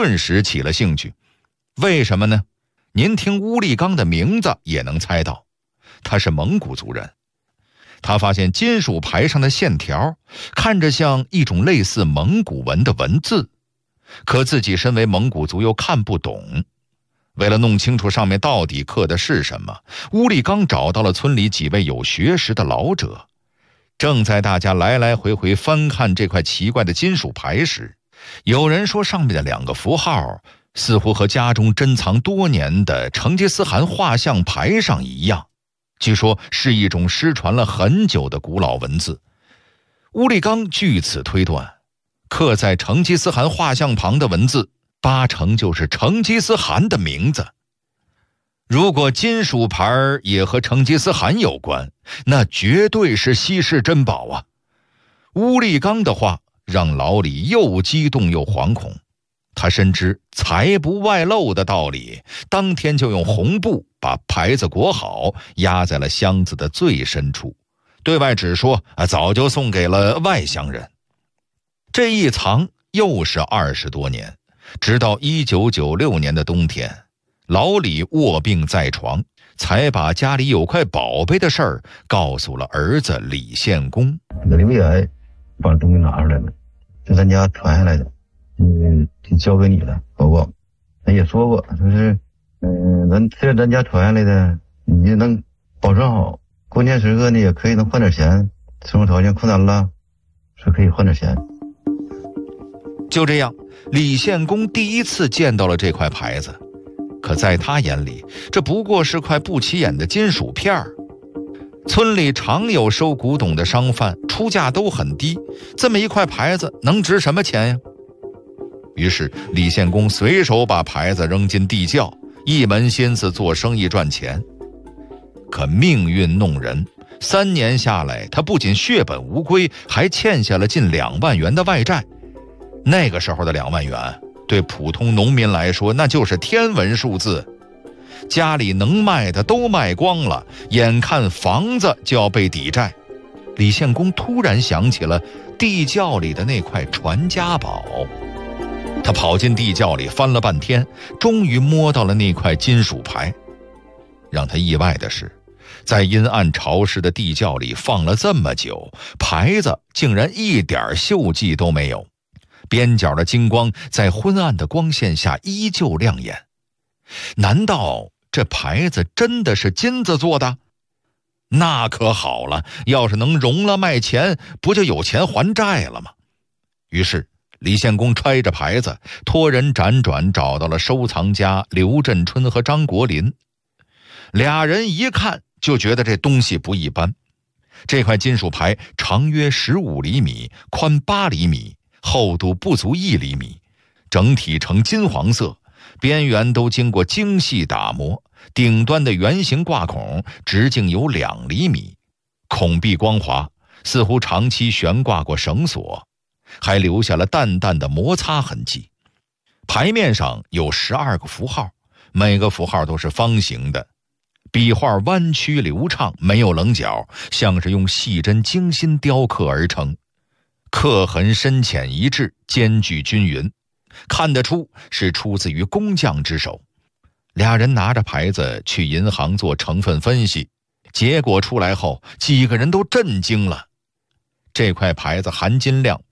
顿时起了兴趣。为什么呢？您听乌力刚的名字也能猜到，他是蒙古族人。他发现金属牌上的线条看着像一种类似蒙古文的文字，可自己身为蒙古族又看不懂。为了弄清楚上面到底刻的是什么，乌力刚找到了村里几位有学识的老者。正在大家来来回回翻看这块奇怪的金属牌时，有人说上面的2个符号似乎和家中珍藏多年的成吉思汗画像牌上一样，据说是一种失传了很久的古老文字。乌力刚据此推断，刻在成吉思汗画像旁的文字8成就是成吉思汗的名字。如果金属牌也和成吉思汗有关，那绝对是稀世珍宝啊！乌力刚的话让老李又激动又惶恐，他深知财不外露的道理，当天就用红布把牌子裹好，压在了箱子的最深处，对外只说早就送给了外乡人。这一藏又是20多年，直到1996年的冬天，老李卧病在床，才把家里有块宝贝的事儿告诉了儿子李献公。 刘爷把东西拿出来了，就咱家传下来的，就交给你了，宝宝。他也说过，说是，咱家传下来的，你就能保存好，关键时刻呢也可以能换点钱，生活条件困难了，是可以换点钱。 就这样，李献公第一次见到了这块牌子。可在他眼里，这不过是块不起眼的金属片儿。村里常有收古董的商贩，出价都很低，这么一块牌子能值什么钱呀？于是李献公随手把牌子扔进地窖，一门心思做生意赚钱。可命运弄人，3年下来，他不仅血本无归，还欠下了近2万元的外债。那个时候的2万元对普通农民来说那就是天文数字，家里能卖的都卖光了，眼看房子就要被抵债。李献公突然想起了地窖里的那块传家宝，他跑进地窖里翻了半天，终于摸到了那块金属牌。让他意外的是，在阴暗潮湿的地窖里放了这么久，牌子竟然一点锈迹都没有，边角的金光在昏暗的光线下依旧亮眼。难道这牌子真的是金子做的？那可好了，要是能融了卖钱，不就有钱还债了吗？于是李献公揣着牌子，托人辗转找到了收藏家刘振春和张国林。俩人一看就觉得这东西不一般。这块金属牌长约15厘米，宽8厘米，厚度不足1厘米，整体呈金黄色，边缘都经过精细打磨，顶端的圆形挂孔直径有2厘米，孔壁光滑，似乎长期悬挂过绳索，还留下了淡淡的摩擦痕迹。牌面上有12个符号，每个符号都是方形的，笔画弯曲流畅，没有棱角，像是用细针精心雕刻而成，刻痕深浅一致，间距均匀，看得出是出自于工匠之手。俩人拿着牌子去银行做成分分析，结果出来后，几个人都震惊了。这块牌子含金量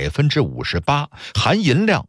58%，含银量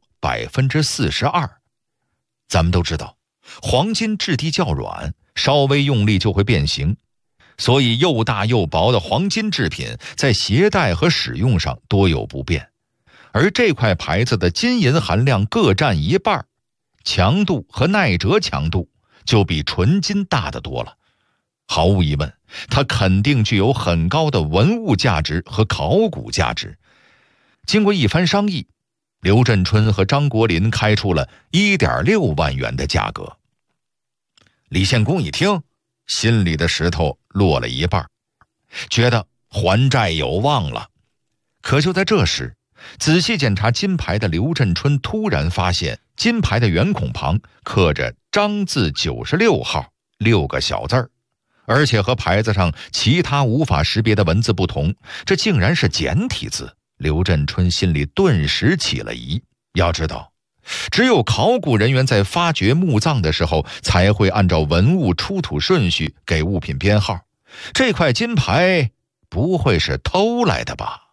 42%。咱们都知道，黄金质地较软，稍微用力就会变形，所以又大又薄的黄金制品在携带和使用上多有不便。而这块牌子的金银含量各占一半，强度和耐折强度就比纯金大得多了。毫无疑问，它肯定具有很高的文物价值和考古价值。经过一番商议，刘振春和张国林开出了1.6万元的价格。李献公一听，心里的石头落了一半，觉得还债有望了。可就在这时，仔细检查金牌的刘振春突然发现，金牌的圆孔旁刻着张字96号6个小字儿，而且和牌子上其他无法识别的文字不同，这竟然是简体字。刘振春心里顿时起了疑。要知道， 只有考古人员在发掘墓葬的时候，才会按照文物出土顺序给物品编号。这块金牌不会是偷来的吧？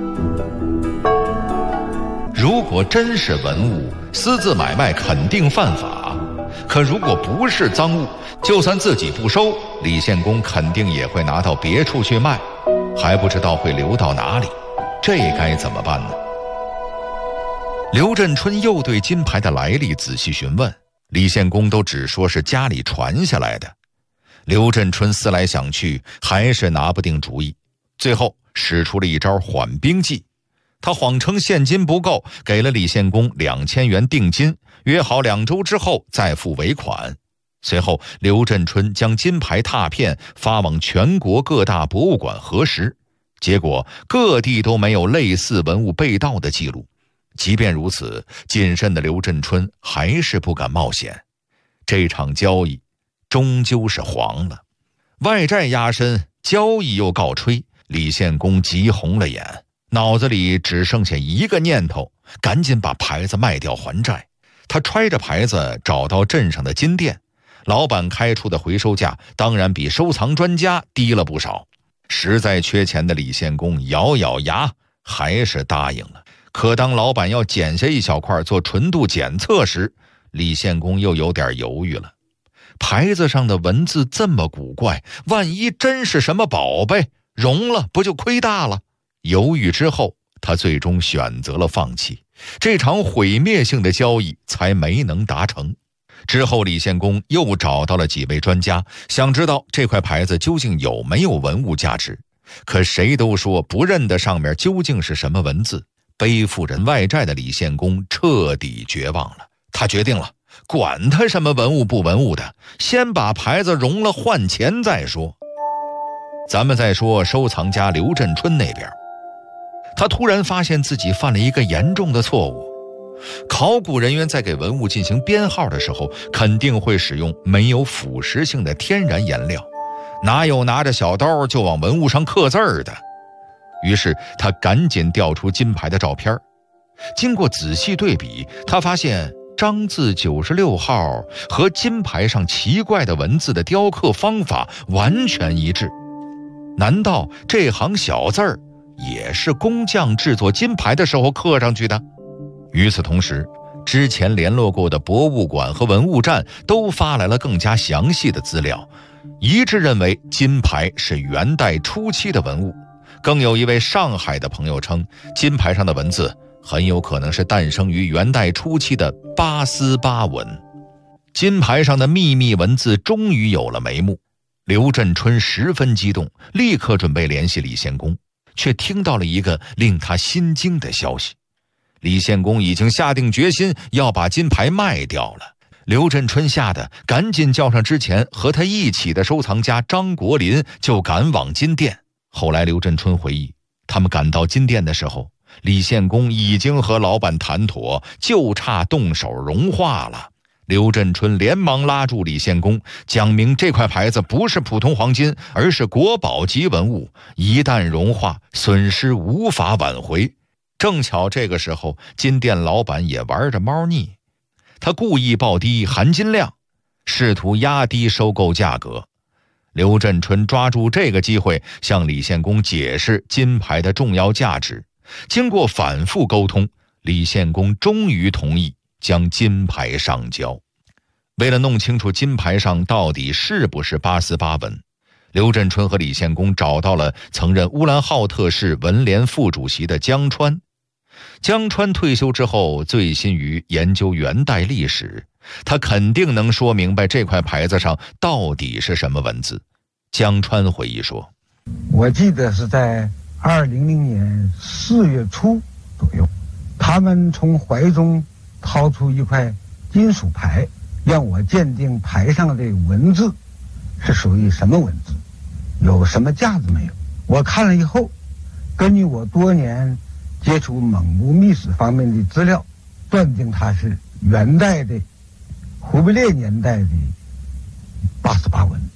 如果真是文物，私自买卖肯定犯法。可如果不是赃物，就算自己不收，李献公肯定也会拿到别处去卖，还不知道会流到哪里，这该怎么办呢？刘振春又对金牌的来历仔细询问，李献公都只说是家里传下来的。刘振春思来想去，还是拿不定主意，最后使出了一招缓兵计。他谎称现金不够，给了李献公2000元定金，约好2周之后再付尾款。随后刘振春将金牌拓片发往全国各大博物馆核实，结果各地都没有类似文物被盗的记录。即便如此，谨慎的刘振春还是不敢冒险。这场交易终究是黄了，外债压身，交易又告吹，李献公急红了眼，脑子里只剩下一个念头，赶紧把牌子卖掉还债。他揣着牌子找到镇上的金店，老板开出的回收价当然比收藏专家低了不少。实在缺钱的李献公咬咬牙，还是答应了。可当老板要剪下一小块做纯度检测时，李献公又有点犹豫了。牌子上的文字这么古怪，万一真是什么宝贝，融了不就亏大了？犹豫之后，他最终选择了放弃，这场毁灭性的交易才没能达成。之后李献公又找到了几位专家，想知道这块牌子究竟有没有文物价值，可谁都说不认得上面究竟是什么文字。背负着外债的李献公彻底绝望了，他决定了，管他什么文物不文物的，先把牌子融了换钱再说。咱们再说收藏家刘振春那边，他突然发现自己犯了一个严重的错误。考古人员在给文物进行编号的时候，肯定会使用没有腐蚀性的天然颜料，哪有拿着小刀就往文物上刻字儿的？于是他赶紧调出金牌的照片，经过仔细对比，他发现章字96号和金牌上奇怪的文字的雕刻方法完全一致。难道这行小字儿也是工匠制作金牌的时候刻上去的？与此同时，之前联络过的博物馆和文物站都发来了更加详细的资料，一致认为金牌是元代初期的文物。更有一位上海的朋友称，金牌上的文字很有可能是诞生于元代初期的八思巴文。金牌上的秘密文字终于有了眉目，刘振春十分激动，立刻准备联系李献公，却听到了一个令他心惊的消息：李献公已经下定决心要把金牌卖掉了。刘振春吓得赶紧叫上之前和他一起的收藏家张国林，就赶往金店。后来刘振春回忆，他们赶到金店的时候，李献公已经和老板谈妥，就差动手融化了。刘振春连忙拉住李献公，讲明这块牌子不是普通黄金，而是国宝级文物，一旦融化，损失无法挽回。正巧这个时候，金店老板也玩着猫腻，他故意报低含金量，试图压低收购价格。刘振春抓住这个机会向李献公解释金牌的重要价值。经过反复沟通，李献公终于同意将金牌上交。为了弄清楚金牌上到底是不是八思巴文，刘振春和李献公找到了曾任乌兰浩特市文联副主席的江川。江川退休之后醉心于研究元代历史，他肯定能说明白这块牌子上到底是什么文字。江川回忆说， 我记得是在2000年4月初左右，他们从怀中掏出一块金属牌，让我鉴定牌上的文字是属于什么文字，有什么价值没有。我看了以后，根据我多年接触蒙古秘史方面的资料，断定它是元代的忽必烈年代的八思巴文。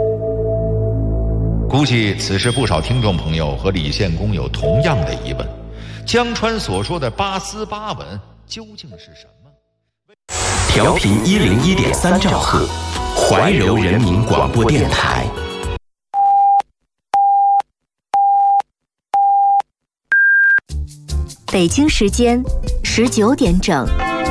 估计此时不少听众朋友和李献公有同样的疑问：江川所说的八思巴文究竟是什么？ 调频101.3兆赫，怀柔人民广播电台。 北京时间19点整。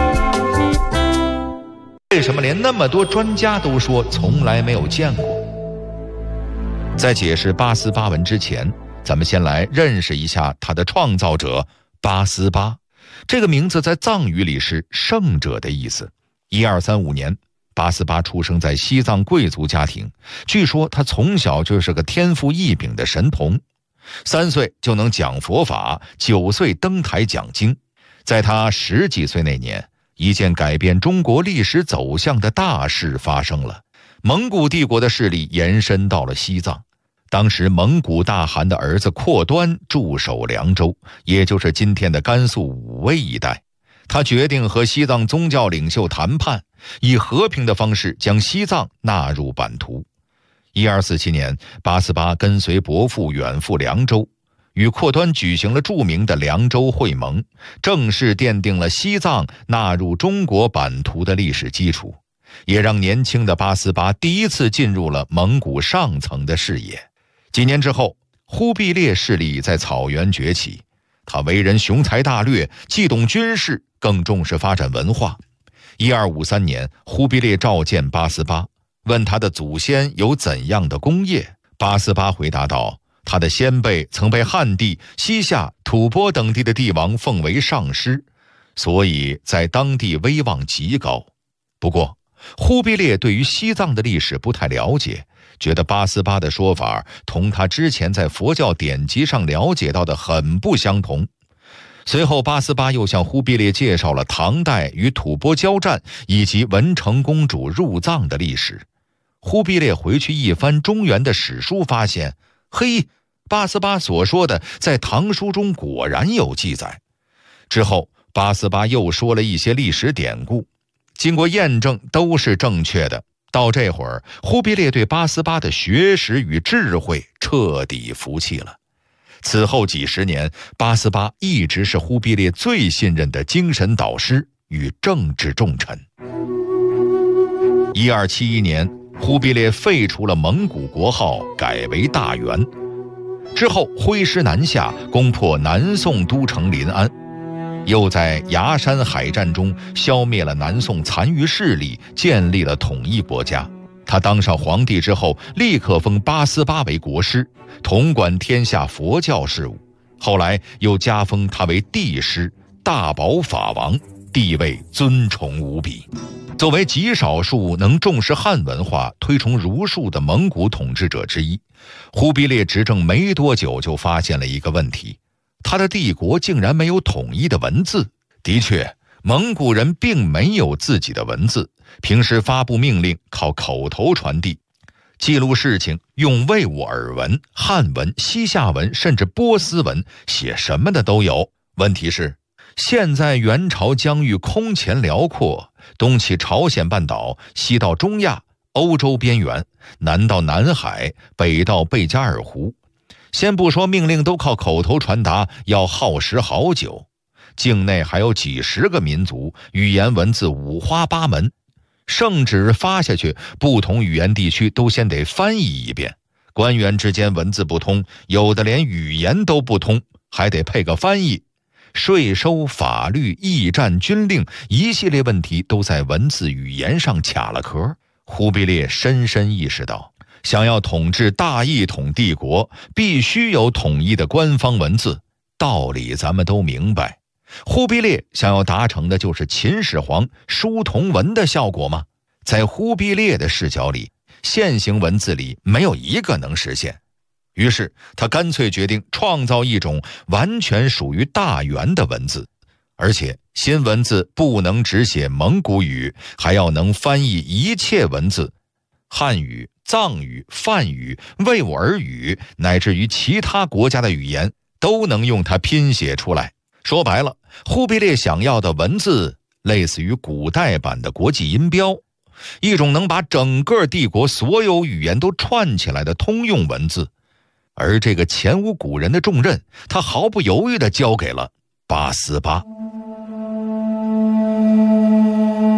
为什么连那么多专家都说从来没有见过？在解释八思巴文之前，咱们先来认识一下它的创造者八思巴。这个名字在藏语里是圣者的意思。1235年，八思巴出生在西藏贵族家庭，据说他从小就是个天赋异禀的神童，3岁就能讲佛法，9岁登台讲经。在他10几岁那年，一件改变中国历史走向的大事发生了，蒙古帝国的势力延伸到了西藏。当时蒙古大汗的儿子阔端驻守凉州，也就是今天的甘肃武威一带。他决定和西藏宗教领袖谈判，以和平的方式将西藏纳入版图。1247年，八思巴跟随伯父远赴凉州，与阔端举行了著名的凉州会盟，正式奠定了西藏纳入中国版图的历史基础，也让年轻的八思巴第一次进入了蒙古上层的视野。几年之后，忽必烈势力在草原崛起，他为人雄才大略，既懂军事，更重视发展文化。1253年，忽必烈召见八思巴，问他的祖先有怎样的功业。八思巴回答道，他的先辈曾被汉地、西夏、吐蕃等地的帝王奉为上师，所以在当地威望极高。不过，忽必烈对于西藏的历史不太了解，觉得八思巴的说法同他之前在佛教典籍上了解到的很不相同。随后，八思巴又向忽必烈介绍了唐代与吐蕃交战以及文成公主入藏的历史。忽必烈回去一翻中原的史书，发现，嘿，八思巴所说的在唐书中果然有记载。之后，八思巴又说了一些历史典故，经过验证都是正确的。到这会儿，忽必烈对八思巴的学识与智慧彻底服气了。此后几十年，八思巴一直是忽必烈最信任的精神导师与政治重臣。1271年，忽必烈废除了蒙古国号，改为大元。之后挥师南下，攻破南宋都城临安，又在崖山海战中消灭了南宋残余势力，建立了统一国家。他当上皇帝之后，立刻封八思巴为国师，统管天下佛教事务。后来又加封他为帝师、大宝法王，地位尊崇无比。作为极少数能重视汉文化、推崇儒术的蒙古统治者之一，忽必烈执政没多久就发现了一个问题，他的帝国竟然没有统一的文字。的确，蒙古人并没有自己的文字，平时发布命令靠口头传递，记录事情用维吾尔文、汉文、西夏文甚至波斯文，写什么的都有。问题是，现在元朝疆域空前辽阔，东起朝鲜半岛，西到中亚、欧洲边缘，南到南海，北到贝加尔湖。先不说命令都靠口头传达，要耗时好久。境内还有几十个民族，语言文字五花八门，圣旨发下去，不同语言地区都先得翻译一遍。官员之间文字不通，有的连语言都不通，还得配个翻译。税收、法律、驿站、军令，一系列问题都在文字语言上卡了壳。忽必烈深深意识到，想要统治大一统帝国，必须有统一的官方文字。道理咱们都明白，忽必烈想要达成的就是秦始皇书同文的效果吗？在忽必烈的视角里，现行文字里没有一个能实现。于是他干脆决定创造一种完全属于大元的文字，而且新文字不能只写蒙古语，还要能翻译一切文字，汉语、藏语、梵语、维吾尔语，乃至于其他国家的语言都能用它拼写出来。说白了，忽必烈想要的文字类似于古代版的国际音标，一种能把整个帝国所有语言都串起来的通用文字。而这个前无古人的重任，他毫不犹豫地交给了八思巴。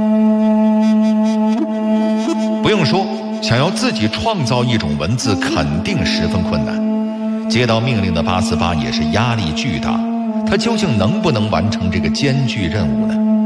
说，想要自己创造一种文字，肯定十分困难。接到命令的848也是压力巨大，他究竟能不能完成这个艰巨任务呢？